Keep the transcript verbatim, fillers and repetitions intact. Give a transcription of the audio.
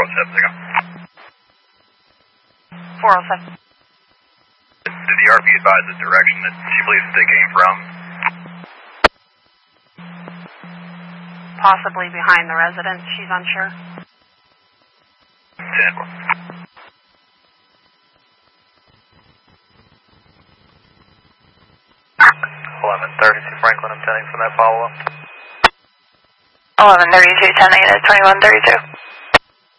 seven, they go. four oh seven. Did the R P advise the direction that she believes that they came from? Possibly behind the residence, she's unsure. ten four. eleven thirty-two Franklin, I'm attending for that follow-up. eleven thirty-two, ten negative, twenty-one thirty-two.